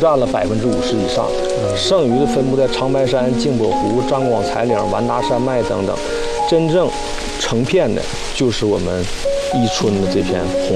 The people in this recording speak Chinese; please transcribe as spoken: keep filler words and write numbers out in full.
占了百分之五十以上，剩余的分布在长白山、镜泊湖、张广才岭、完达山脉等等。真正成片的就是我们伊春的这片红。